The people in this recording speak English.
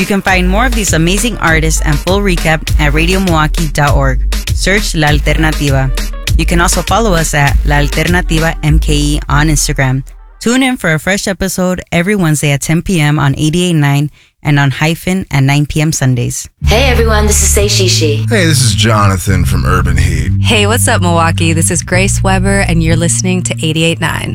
You can find more of these amazing artists and full recap at radiomilwaukee.org. Search La Alternativa. You can also follow us at La Alternativa MKE on Instagram. Tune in for a fresh episode every Wednesday at 10 p.m. on 88.9 and on Hyphen at 9 p.m. Sundays. Hey everyone, this is Say Shishi. Hey, this is Jonathan from Urban Heat. Hey, what's up, Milwaukee? This is Grace Weber, and you're listening to 88.9.